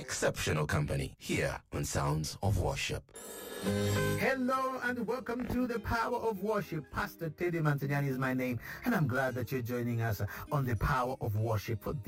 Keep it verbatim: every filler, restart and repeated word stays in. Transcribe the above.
exceptional company here on Sounds of Worship. Hello and welcome to the Power of Worship. Pastor Teddy Mantignani is my name, and I'm glad that you're joining us on the Power of Worship for